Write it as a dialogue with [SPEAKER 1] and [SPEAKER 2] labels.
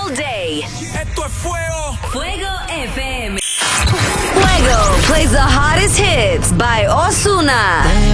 [SPEAKER 1] all day.
[SPEAKER 2] Esto es Fuego.
[SPEAKER 1] Fuego FM. Fuego plays the hottest hits by Ozuna.